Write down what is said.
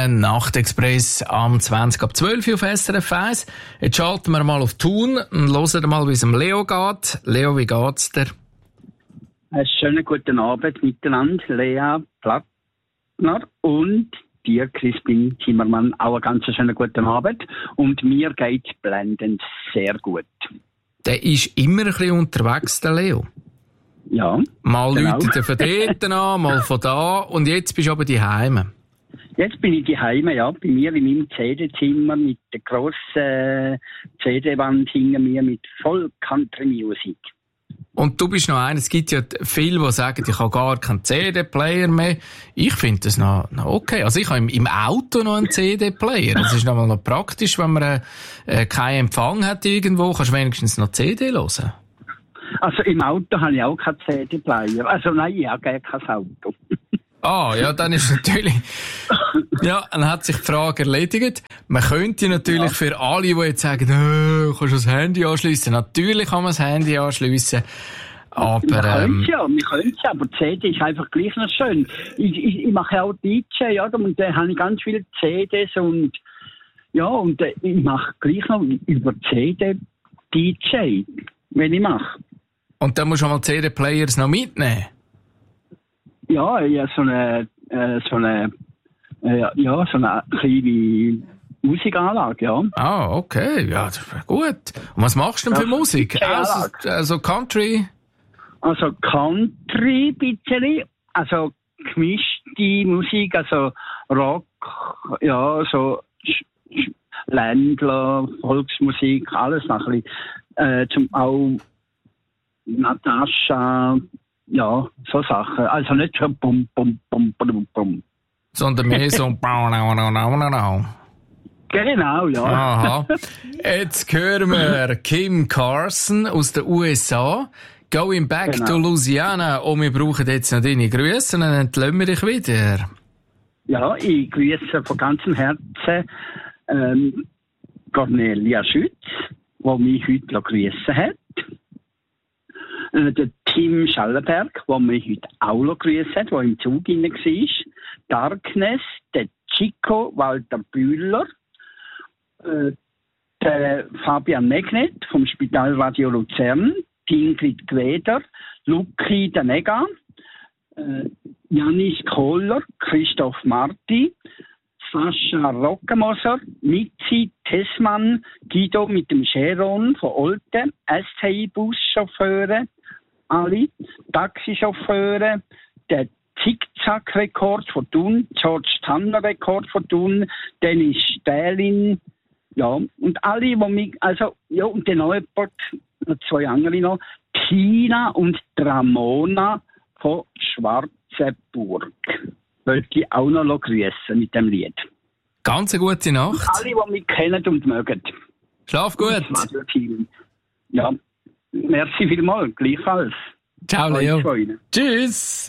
Nachtexpress am 20 ab 12 Uhr auf SRF 1. Jetzt schalten wir mal auf Thun und hören mal, wie es dem Leo geht. Leo, wie geht's dir? Einen schönen guten Abend miteinander, Lea Plattner und dir, Crispin Zimmermann, auch einen ganz schönen guten Abend. Und mir geht's blendend sehr gut. Der ist immer ein bisschen unterwegs, der Leo. Ja. Mal genau. läutet er von dort an, mal von da. Und jetzt bist du aber daheim. Jetzt bin ich daheim, ja, bei mir in meinem CD-Zimmer mit der grossen CD-Wand hinter mir mit voll Country-Musik. Und du bist noch einer, es gibt ja viele, die sagen, ich habe gar keinen CD-Player mehr. Ich finde das noch okay. Also ich habe im Auto noch einen CD-Player. Das ist noch praktisch, wenn man keinen Empfang hat irgendwo, kannst du wenigstens noch CD hören. Also im Auto habe ich auch keinen CD-Player. Also nein, ich habe gar kein Auto. Ah, ja, dann ist natürlich, ja, dann hat sich die Frage erledigt. Man könnte natürlich für alle, die jetzt sagen, kannst du das Handy anschliessen? Natürlich kann man das Handy anschliessen. Aber, wir können ja, aber die CD ist einfach gleich noch schön. Ich mache auch DJ, ja, und da habe ich ganz viele CDs und, ja, und ich mache gleich noch über CD DJ, wenn ich mache. Und dann musst du mal CD-Players noch mitnehmen? Ja, so eine kleine Musikanlage, ja. Ah, okay, ja, das wäre gut. Und was machst du denn für Musik? Also Country? Also Country, bitte, also gemischte Musik, also Rock, ja, so Ländler, Volksmusik, alles noch ein bisschen, auch Natascha, ja, so Sachen. Also nicht schon bum, bum, bum, bum, bum. Sondern mehr so Genau, ja. Aha. Jetzt hören wir Kim Carson aus den USA. Going back to Louisiana. Und wir brauchen jetzt noch deine Grüße und dann entlösen wir dich wieder. Ja, ich grüße von ganzem Herzen Cornelia Schütz, die mich heute grüßen hat. Der Tim Schallenberg, der mich heute auch grüßt hat, der im Zug hinein war. Darkness, der Chico Walter Bühler, der Fabian Megnet vom Spitalradio Luzern, die Ingrid Gweder, Luki Danega, Janis Kohler, Christoph Marti, Sascha Rockemoser, Mitzi Tessmann, Guido mit dem Cheron von Olten, STI-Buschauffeure, alle, Taxichauffeure, der Zickzack-Rekord von Thun, George Tanner-Rekord von Thun, Dennis Stählin, ja, und alle, die mich, also, ja, und den Neuport, noch zwei andere noch, Tina und Ramona von Schwarzenburg. Wollte ich auch noch grüßen mit dem Lied. Ganz eine gute Nacht. Und alle, die mich kennen und mögen. Schlaf gut. Ja, merci vielmals, gleichfalls. Ciao, Leo. Tschüss.